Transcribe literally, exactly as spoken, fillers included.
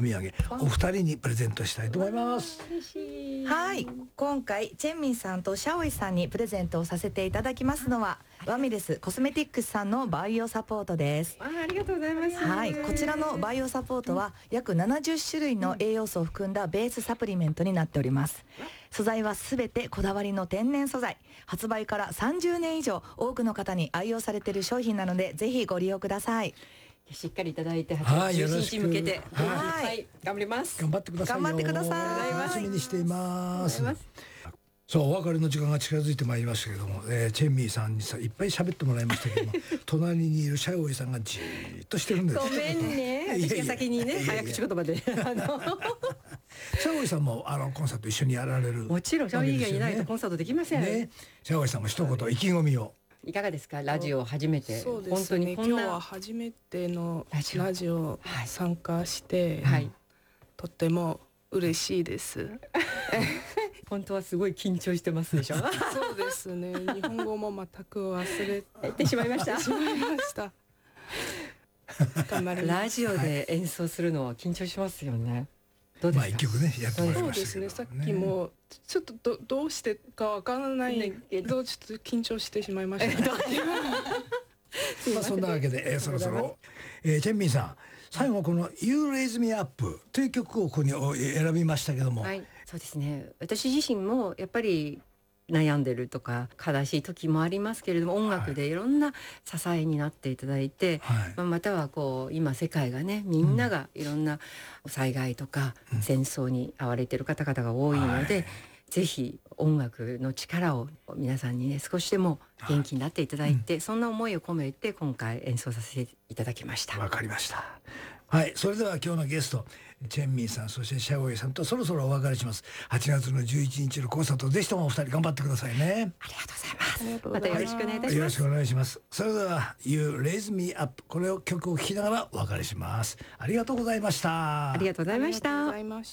土産お二人にプレゼントしたいと思います。 はい、今回チェンミンさんとシャオイさんにプレゼントをさせていただきますのはワミレスコスメティックスさんのバイオサポートです。 あ、ありがとうございます。 はい、こちらのバイオサポートは約ななじゅっしゅるいの栄養素を含んだベースサプリメントになっております。素材はすべてこだわりの天然素材、発売からさんじゅうねん以上多くの方に愛用されている商品なのでぜひご利用ください。 しっかりいただいてはちがつじゅうしちにちに向けて、 はい、 はい、頑張ります。 頑張ってくださいよ。 頑張ってください。 楽しみにしています。そう、お別れの時間が近づいてまいりましたけども、えー、チェンミーさんにさいっぱい喋ってもらいましたけども隣にいるシャオイさんがじーっとしてるんです。 ごめんね、私が先にね早口言葉で。 シャオイさんもあのコンサート一緒にやられる、 もちろんシャオイがいないとコンサートできませんね。 シャオイさんも一言意気込みを。 いかがですか、ラジオ初めて。 そうですね、今日は初めてのラジオ参加して、はい、とっても嬉しいです。 本当はすごい緊張してますでしょ。 そうですね、日本語も全く忘れてしまいました。 しまいました。頑張ります。 ラジオで演奏するのは緊張しますよね。どうですか。 まあ一曲ねやってもらいましたけどね。 そうですね、さっきもちょっと ど, どうしてかわからないけどちょっと緊張してしまいました。 まあそんなわけで、えー、そろそろ、えー、チェンミンさん最後この「You Raise Me Up」という曲をここに選びましたけども、 はい、そうですね、私自身もやっぱり悩んでるとか悲しい時もありますけれども、音楽でいろんな支えになっていただいて、はい、まあ、またはこう今世界がねみんながいろんな災害とか戦争に遭われている方々が多いので、はい、ぜひ音楽の力を皆さんにね少しでも元気になっていただいて、はい、そんな思いを込めて今回演奏させていただきました。 わかりました。はい、それでは今日のゲストチェンミンさん、そしてシャオイさんとそろそろお別れします。はちがつのじゅういちにちのコンサート、ぜひともお二人頑張ってくださいね。 ありがとうございます。またよろしくお願いいたします。 よろしくお願いします。それでは You Raise Me Up、 これを曲を聴きながらお別れします。ありがとうございました。 ありがとうございました。